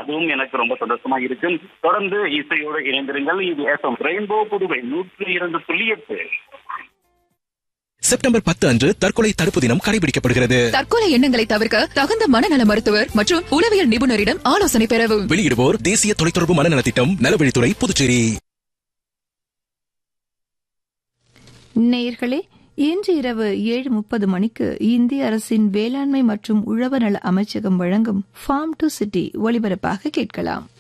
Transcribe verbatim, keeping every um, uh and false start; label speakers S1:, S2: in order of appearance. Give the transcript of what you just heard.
S1: அதுவும் எனக்கு ரொம்ப சந்தோஷமா இருக்கு. தொடர்ந்து இசையோடு இணைந்திருங்கள். இது எஃப்எம் ரெயின்போ புதுவை நூற்றி இரண்டு புள்ளி எட்டு.
S2: செப்டம்பர் பத்து அன்று தற்கொலை தடுப்பு தினம் கடைபிடிக்கப்படுகிறது.
S3: தற்கொலை எண்ணங்களை தவிர்க்க தகுந்த மனநல மருத்துவர் மற்றும் உளவியல் நிபுணரிடம் ஆலோசனை பெறவும்.
S2: வெளியிடுவோர் தேசிய தொலைத்தொடர்பு மனநல திட்டம், நலவழித்துறை, புதுச்சேரி.
S4: நேயர்களே, இன்று இரவு ஏழு முப்பது மணிக்கு இந்திய அரசின் வேளாண்மை மற்றும் உழவர் நல அமைச்சகம் வழங்கும் ஃபார்ம் டு சிட்டி ஒளிபரப்பாக கேட்கலாம்.